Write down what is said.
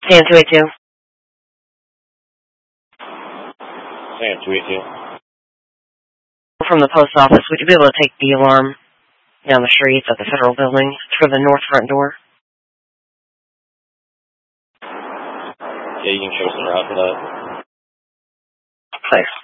Sam 282. Sam 282. From the post office, would you be able to take the alarm down the street at the federal building for the north front door? Yeah, you can show us the route for that. Thanks.